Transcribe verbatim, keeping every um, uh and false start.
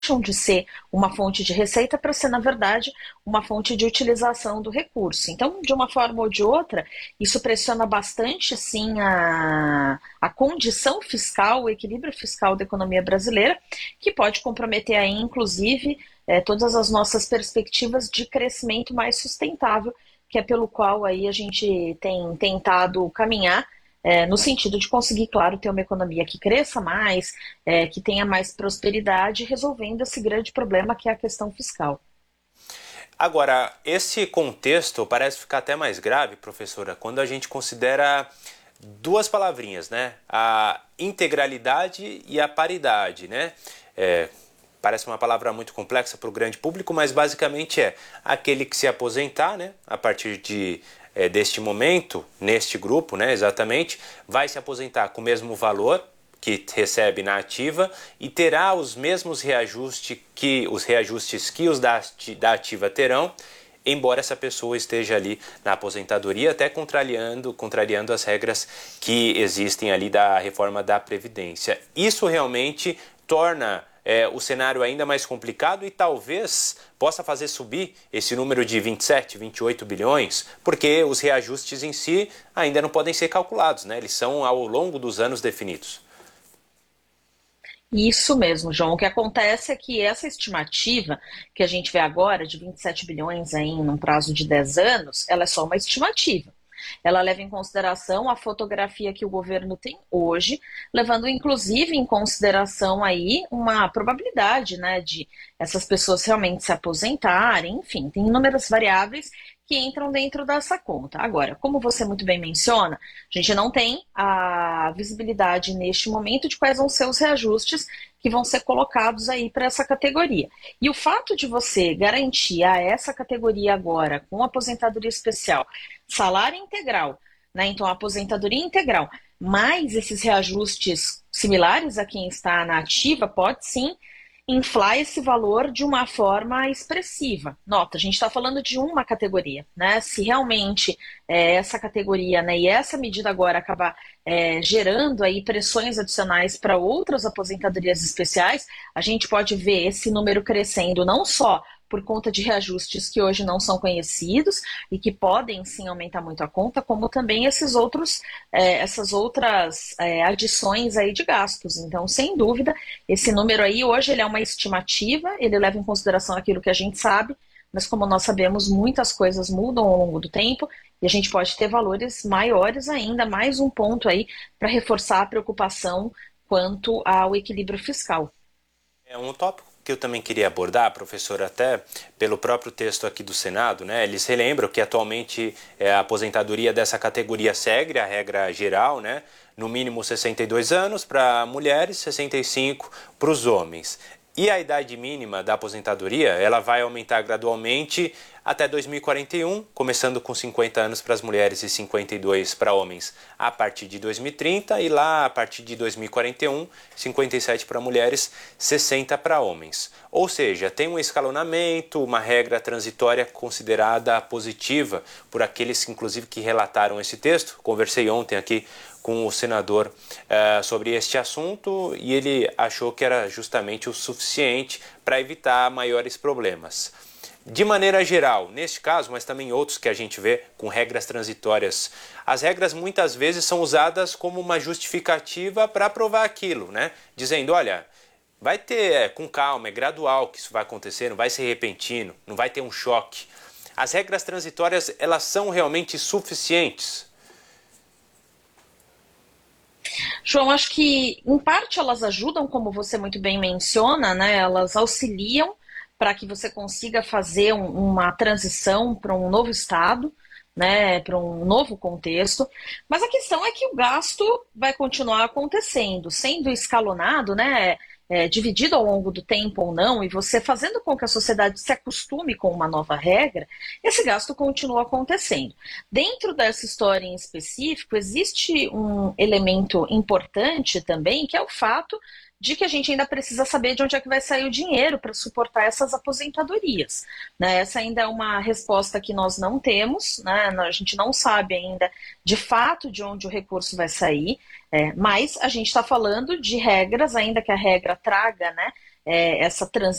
de ser uma fonte de receita para ser, na verdade, uma fonte de utilização do recurso. Então, de uma forma ou de outra, isso pressiona bastante, sim, a, a condição fiscal, o equilíbrio fiscal da economia brasileira, que pode comprometer aí, inclusive, é, todas as nossas perspectivas de crescimento mais sustentável, que é pelo qual aí a gente tem tentado caminhar, é, no sentido de conseguir, claro, ter uma economia que cresça mais, é, que tenha mais prosperidade, resolvendo esse grande problema que é a questão fiscal. Agora, esse contexto parece ficar até mais grave, professora, quando a gente considera duas palavrinhas, né? A integralidade e a paridade, né? É, parece uma palavra muito complexa para o grande público, mas basicamente é aquele que se aposentar, né? A partir de é, deste momento, neste grupo, né? Exatamente, vai se aposentar com o mesmo valor que recebe na ativa e terá os mesmos reajustes que os reajustes que os da, da ativa terão, embora essa pessoa esteja ali na aposentadoria, até contrariando, contrariando as regras que existem ali da reforma da Previdência. Isso realmente torna é, o cenário ainda mais complicado e talvez possa fazer subir esse número de vinte e sete, vinte e oito bilhões, porque os reajustes em si ainda não podem ser calculados, né? Eles são ao longo dos anos definidos. Isso mesmo, João. O que acontece é que essa estimativa que a gente vê agora, de vinte e sete bilhões aí num prazo de dez anos, ela é só uma estimativa. Ela leva em consideração a fotografia que o governo tem hoje, levando inclusive em consideração aí uma probabilidade, né, de essas pessoas realmente se aposentarem, enfim, tem inúmeras variáveis que entram dentro dessa conta. Agora, como você muito bem menciona, a gente não tem a visibilidade neste momento de quais vão ser os reajustes que vão ser colocados aí para essa categoria. E o fato de você garantir a essa categoria agora, com aposentadoria especial, salário integral, né? Então, aposentadoria integral, mais esses reajustes similares a quem está na ativa, pode sim inflar esse valor de uma forma expressiva. Nota, a gente está falando de uma categoria, né? Se realmente é, essa categoria, né, e essa medida agora acabar é, gerando aí pressões adicionais para outras aposentadorias especiais, a gente pode ver esse número crescendo não só por conta de reajustes que hoje não são conhecidos e que podem sim aumentar muito a conta, como também esses outros, é, essas outras é, adições aí de gastos. Então, sem dúvida, esse número aí hoje ele é uma estimativa, ele leva em consideração aquilo que a gente sabe, mas como nós sabemos, muitas coisas mudam ao longo do tempo e a gente pode ter valores maiores ainda, mais um ponto aí para reforçar a preocupação quanto ao equilíbrio fiscal. É um tópico que eu também queria abordar, professor, até pelo próprio texto aqui do Senado, né? Eles relembram que atualmente é, a aposentadoria dessa categoria segue a regra geral, né? No mínimo sessenta e dois anos para mulheres, sessenta e cinco para os homens. E a idade mínima da aposentadoria, ela vai aumentar gradualmente até dois mil e quarenta e um, começando com cinquenta anos para as mulheres e cinquenta e dois para homens a partir de dois mil e trinta e lá a partir de dois mil e quarenta e um, cinquenta e sete para mulheres, sessenta para homens. Ou seja, tem um escalonamento, uma regra transitória considerada positiva por aqueles, inclusive, que relataram esse texto. Conversei ontem aqui com o senador uh, sobre este assunto e ele achou que era justamente o suficiente para evitar maiores problemas. De maneira geral, neste caso, mas também outros que a gente vê com regras transitórias, as regras muitas vezes são usadas como uma justificativa para provar aquilo, né? Dizendo, olha, vai ter, é, com calma, é gradual que isso vai acontecer, não vai ser repentino, não vai ter um choque. As regras transitórias, elas são realmente suficientes? João, acho que em parte elas ajudam, como você muito bem menciona, né? Elas auxiliam para que você consiga fazer um, uma transição para um novo estado, né, para um novo contexto. Mas a questão é que o gasto vai continuar acontecendo, sendo escalonado, né, é, dividido ao longo do tempo ou não, e você fazendo com que a sociedade se acostume com uma nova regra, esse gasto continua acontecendo. Dentro dessa história em específico, existe um elemento importante também, que é o fato de que a gente ainda precisa saber de onde é que vai sair o dinheiro para suportar essas aposentadorias, né? Essa ainda é uma resposta que nós não temos, né? A gente não sabe ainda de fato de onde o recurso vai sair, é, mas a gente está falando de regras, ainda que a regra traga, né, é, essa transição